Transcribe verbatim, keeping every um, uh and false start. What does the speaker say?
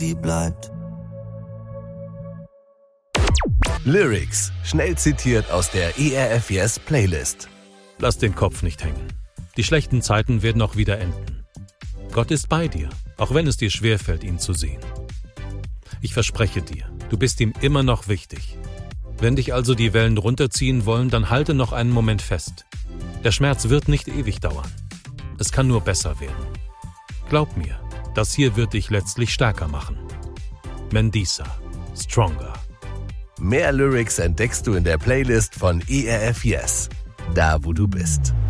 sie bleibt. Lyrics, schnell zitiert aus der E R F Yes Playlist. Lass den Kopf nicht hängen. Die schlechten Zeiten werden auch wieder enden. Gott ist bei dir, auch wenn es dir schwerfällt, ihn zu sehen. Ich verspreche dir, du bist ihm immer noch wichtig. Wenn dich also die Wellen runterziehen wollen, dann halte noch einen Moment fest. Der Schmerz wird nicht ewig dauern. Es kann nur besser werden. Glaub mir, das hier wird dich letztlich stärker machen. Mendisa, Stronger. Mehr Lyrics entdeckst du in der Playlist von E R F Yes, da wo du bist.